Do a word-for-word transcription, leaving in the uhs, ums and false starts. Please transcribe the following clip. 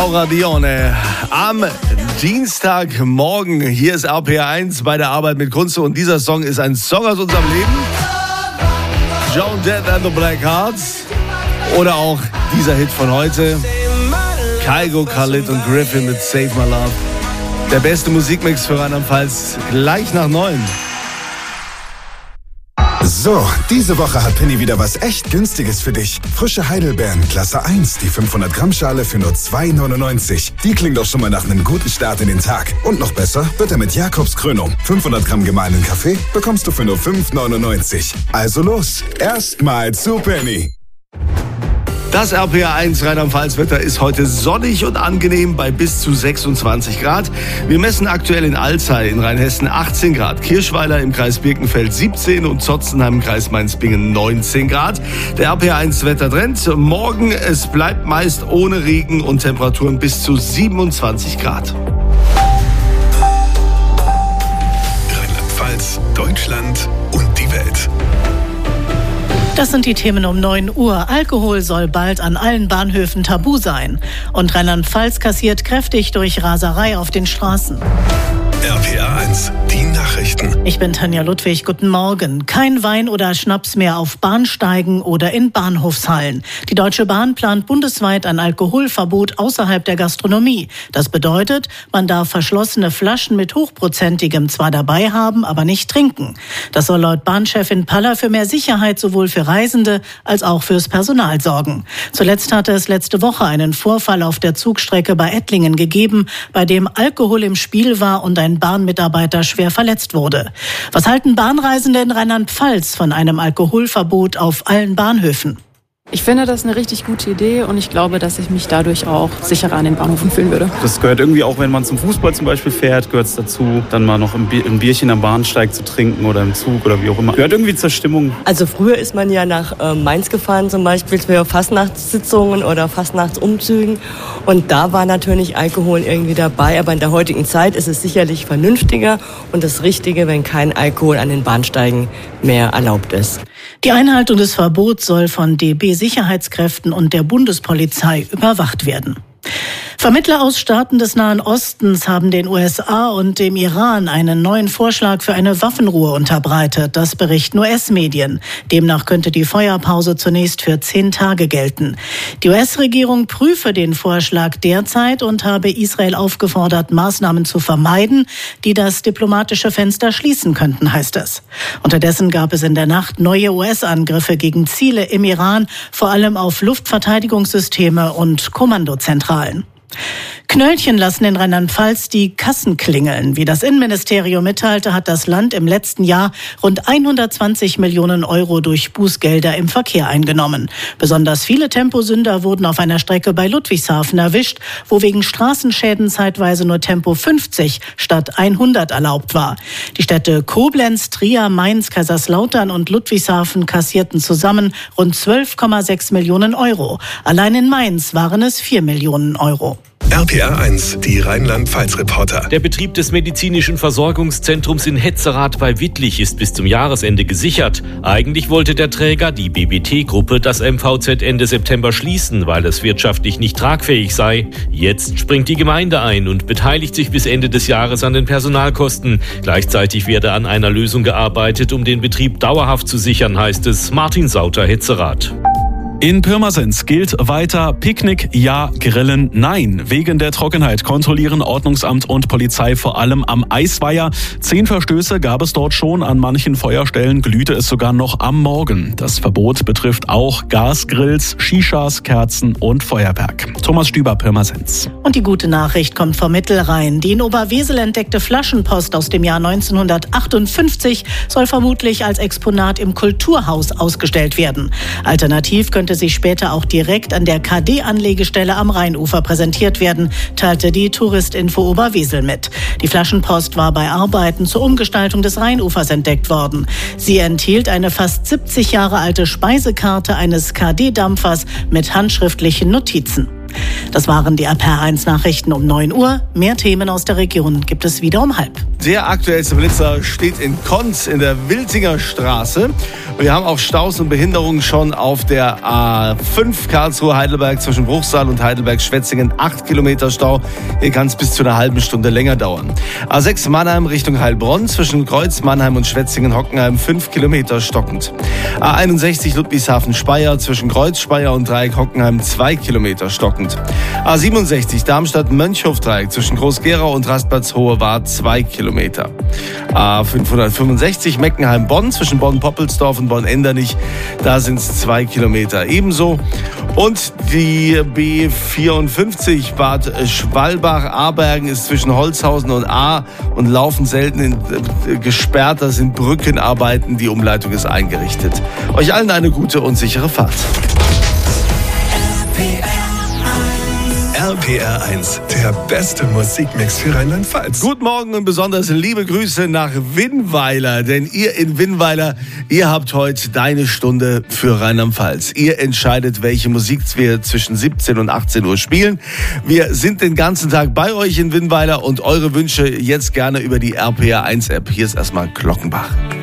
Laura Dione am Dienstagmorgen. Hier ist R P R eins bei der Arbeit mit Kunst und dieser Song ist ein Song aus unserem Leben. Joan Jett and the Blackhearts oder auch dieser Hit von heute. Kygo, Khalid und Griffin mit Save My Love. Der beste Musikmix für Rheinland-Pfalz gleich nach neun. So, diese Woche hat Penny wieder was echt Günstiges für dich. Frische Heidelbeeren, Klasse eins, die fünfhundert Gramm Schale für nur zwei neunundneunzig. Die klingt doch schon mal nach einem guten Start in den Tag. Und noch besser wird er mit Jakobs Krönung. fünfhundert Gramm gemahlenen Kaffee bekommst du für nur fünf neunundneunzig. Also los, erstmal zu Penny. Das R P R eins Rheinland-Pfalz-Wetter ist heute sonnig und angenehm bei bis zu sechsundzwanzig Grad. Wir messen aktuell in Alzey in Rheinhessen achtzehn Grad, Kirchweiler im Kreis Birkenfeld siebzehn und Zotzenheim im Kreis Mainz-Bingen neunzehn Grad. Der R P R eins Wettertrend. Morgen, es bleibt meist ohne Regen und Temperaturen bis zu siebenundzwanzig Grad. Rheinland-Pfalz, Deutschland und die Welt. Das sind die Themen um neun Uhr. Alkohol soll bald an allen Bahnhöfen tabu sein. Und Rheinland-Pfalz kassiert kräftig durch Raserei auf den Straßen. R P R eins, die Nachrichten. Ich bin Tanja Ludwig, guten Morgen. Kein Wein oder Schnaps mehr auf Bahnsteigen oder in Bahnhofshallen. Die Deutsche Bahn plant bundesweit ein Alkoholverbot außerhalb der Gastronomie. Das bedeutet, man darf verschlossene Flaschen mit hochprozentigem zwar dabei haben, aber nicht trinken. Das soll laut Bahnchefin Paller für mehr Sicherheit sowohl für Reisende als auch fürs Personal sorgen. Zuletzt hatte es letzte Woche einen Vorfall auf der Zugstrecke bei Ettlingen gegeben, bei dem Alkohol im Spiel war und ein Bahnmitarbeiter schwer verletzt wurde. Was halten Bahnreisende in Rheinland-Pfalz von einem Alkoholverbot auf allen Bahnhöfen? Ich finde das eine richtig gute Idee und ich glaube, dass ich mich dadurch auch sicherer an den Bahnhöfen fühlen würde. Das gehört irgendwie auch, wenn man zum Fußball zum Beispiel fährt, gehört es dazu, dann mal noch ein Bierchen am Bahnsteig zu trinken oder im Zug oder wie auch immer. Gehört irgendwie zur Stimmung. Also früher ist man ja nach äh, Mainz gefahren zum Beispiel für Fastnachtssitzungen oder Fastnachtsumzügen und da war natürlich Alkohol irgendwie dabei, aber in der heutigen Zeit ist es sicherlich vernünftiger und das Richtige, wenn kein Alkohol an den Bahnsteigen mehr erlaubt ist. Die Einhaltung des Verbots soll von D B-Sicherheitskräften und der Bundespolizei überwacht werden. Vermittler aus Staaten des Nahen Ostens haben den U S A und dem Iran einen neuen Vorschlag für eine Waffenruhe unterbreitet. Das berichten U S-Medien. Demnach könnte die Feuerpause zunächst für zehn Tage gelten. Die U S-Regierung prüfe den Vorschlag derzeit und habe Israel aufgefordert, Maßnahmen zu vermeiden, die das diplomatische Fenster schließen könnten, heißt es. Unterdessen gab es in der Nacht neue U S-Angriffe gegen Ziele im Iran, vor allem auf Luftverteidigungssysteme und Kommandozentralen. Knöllchen lassen in Rheinland-Pfalz die Kassen klingeln. Wie das Innenministerium mitteilte, hat das Land im letzten Jahr rund hundertzwanzig Millionen Euro durch Bußgelder im Verkehr eingenommen. Besonders viele Temposünder wurden auf einer Strecke bei Ludwigshafen erwischt, wo wegen Straßenschäden zeitweise nur Tempo fünfzig statt hundert erlaubt war. Die Städte Koblenz, Trier, Mainz, Kaiserslautern und Ludwigshafen kassierten zusammen rund zwölf Komma sechs Millionen Euro. Allein in Mainz waren es vier Millionen Euro. R P R eins, die Rheinland-Pfalz-Reporter. Der Betrieb des medizinischen Versorgungszentrums in Hetzerath bei Wittlich ist bis zum Jahresende gesichert. Eigentlich wollte der Träger, die B B T-Gruppe, das M V Z Ende September schließen, weil es wirtschaftlich nicht tragfähig sei. Jetzt springt die Gemeinde ein und beteiligt sich bis Ende des Jahres an den Personalkosten. Gleichzeitig werde an einer Lösung gearbeitet, um den Betrieb dauerhaft zu sichern, heißt es. Martin Sauter, Hetzerath. In Pirmasens gilt weiter Picknick ja, Grillen nein. Wegen der Trockenheit kontrollieren Ordnungsamt und Polizei vor allem am Eisweiher. Zehn Verstöße gab es dort schon. An manchen Feuerstellen glühte es sogar noch am Morgen. Das Verbot betrifft auch Gasgrills, Shishas, Kerzen und Feuerwerk. Thomas Stüber, Pirmasens. Und die gute Nachricht kommt vom Mittelrhein. Die in Oberwesel entdeckte Flaschenpost aus dem Jahr neunzehnhundertachtundfünfzig soll vermutlich als Exponat im Kulturhaus ausgestellt werden. Alternativ könnte sich später auch direkt an der K D-Anlegestelle am Rheinufer präsentiert werden, teilte die Touristinfo Oberwesel mit. Die Flaschenpost war bei Arbeiten zur Umgestaltung des Rheinufers entdeckt worden. Sie enthielt eine fast siebzig Jahre alte Speisekarte eines K D-Dampfers mit handschriftlichen Notizen. Das waren die R P R eins Nachrichten um neun Uhr. Mehr Themen aus der Region gibt es wieder um halb. Der aktuellste Blitzer steht in Konz in der Wiltinger Straße. Wir haben auch Staus und Behinderungen schon auf der A fünf Karlsruhe-Heidelberg zwischen Bruchsal und Heidelberg-Schwetzingen. acht Kilometer Stau. Hier kann es bis zu einer halben Stunde länger dauern. A sechs Mannheim Richtung Heilbronn zwischen Kreuz, Mannheim und Schwetzingen-Hockenheim. fünf Kilometer stockend. A einundsechzig Ludwigshafen-Speyer zwischen Kreuz, Speyer und Dreieck Hockenheim. zwei Kilometer stockend. A siebenundsechzig Darmstadt-Mönchhof-Dreieck zwischen Groß-Gerau und Rastplatz-Hohe-Wart. zwei Kilometer. A fünfhundertfünfundsechzig Meckenheim-Bonn zwischen Bonn-Poppelsdorf und Bonn-Endernich. Da sind es zwei Kilometer ebenso. Und die B vierundfünfzig Bad Schwalbach-Abergen ist zwischen Holzhausen und A und laufen selten in, äh, gesperrt. Da sind Brückenarbeiten. Die Umleitung ist eingerichtet. Euch allen eine gute und sichere Fahrt. R P R eins, der beste Musikmix für Rheinland-Pfalz. Guten Morgen und besonders liebe Grüße nach Winnweiler, denn ihr in Winnweiler, ihr habt heute deine Stunde für Rheinland-Pfalz. Ihr entscheidet, welche Musik wir zwischen siebzehn und achtzehn Uhr spielen. Wir sind den ganzen Tag bei euch in Winnweiler und eure Wünsche jetzt gerne über die R P R eins App. Hier ist erstmal Glockenbach.